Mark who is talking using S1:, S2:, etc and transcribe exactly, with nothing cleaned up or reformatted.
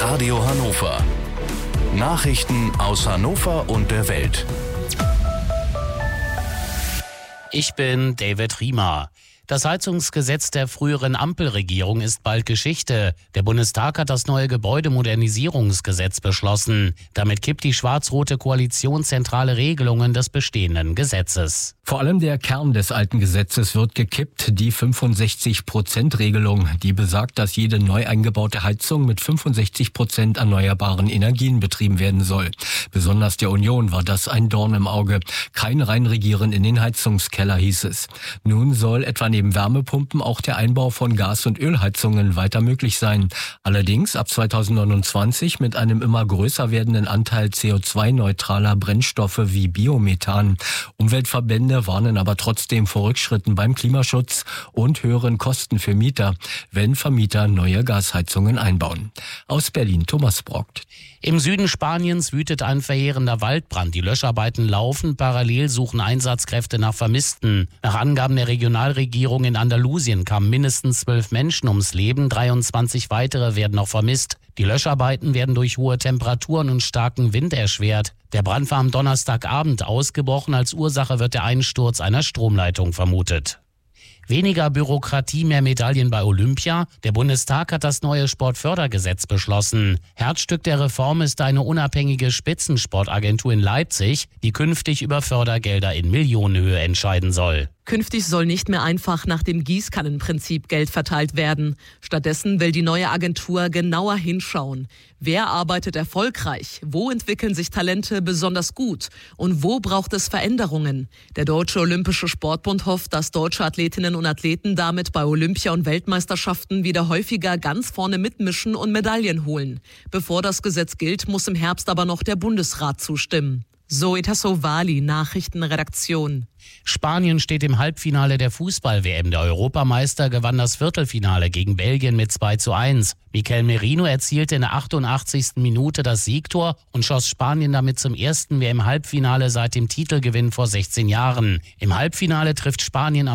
S1: Radio Hannover. Nachrichten aus Hannover und der Welt.
S2: Ich bin David Riemer. Das Heizungsgesetz der früheren Ampelregierung ist bald Geschichte. Der Bundestag hat das neue Gebäudemodernisierungsgesetz beschlossen. Damit kippt die schwarz-rote Koalition zentrale Regelungen des bestehenden Gesetzes.
S3: Vor allem der Kern des alten Gesetzes wird gekippt, die fünfundsechzig Prozent Regelung, die besagt, dass jede neu eingebaute Heizung mit fünfundsechzig Prozent erneuerbaren Energien betrieben werden soll. Besonders der Union war das ein Dorn im Auge. Kein Reinregieren in den Heizungskeller, hieß es. Nun soll etwa neben Wärmepumpen auch der Einbau von Gas- und Ölheizungen weiter möglich sein. Allerdings ab zweitausendneunundzwanzig mit einem immer größer werdenden Anteil C O zwei neutraler Brennstoffe wie Biomethan. Umweltverbände warnen aber trotzdem vor Rückschritten beim Klimaschutz und höheren Kosten für Mieter, wenn Vermieter neue Gasheizungen einbauen. Aus Berlin Thomas Brockt.
S2: Im Süden Spaniens wütet ein verheerender Waldbrand. Die Löscharbeiten laufen. Parallel suchen Einsatzkräfte nach Vermissten. Nach Angaben der Regionalregierung in Andalusien kamen mindestens zwölf Menschen ums Leben. dreiundzwanzig weitere werden noch vermisst. Die Löscharbeiten werden durch hohe Temperaturen und starken Wind erschwert. Der Brand war am Donnerstagabend ausgebrochen. Als Ursache wird der Einsturz einer Stromleitung vermutet. Weniger Bürokratie, mehr Medaillen bei Olympia. Der Bundestag hat das neue Sportfördergesetz beschlossen. Herzstück der Reform ist eine unabhängige Spitzensportagentur in Leipzig, die künftig über Fördergelder in Millionenhöhe entscheiden soll.
S4: Künftig soll nicht mehr einfach nach dem Gießkannenprinzip Geld verteilt werden. Stattdessen will die neue Agentur genauer hinschauen. Wer arbeitet erfolgreich? Wo entwickeln sich Talente besonders gut? Und wo braucht es Veränderungen? Der Deutsche Olympische Sportbund hofft, dass deutsche Athletinnen und Athleten damit bei Olympia- und Weltmeisterschaften wieder häufiger ganz vorne mitmischen und Medaillen holen. Bevor das Gesetz gilt, muss im Herbst aber noch der Bundesrat zustimmen. Zoe Tassovali, Nachrichtenredaktion.
S2: Spanien steht im Halbfinale der Fußball-W M. Der Europameister gewann das Viertelfinale gegen Belgien mit zwei zu eins. Mikel Merino erzielte in der achtundachtzigsten Minute das Siegtor und schoss Spanien damit zum ersten W M-Halbfinale seit dem Titelgewinn vor sechzehn Jahren. Im Halbfinale trifft Spanien am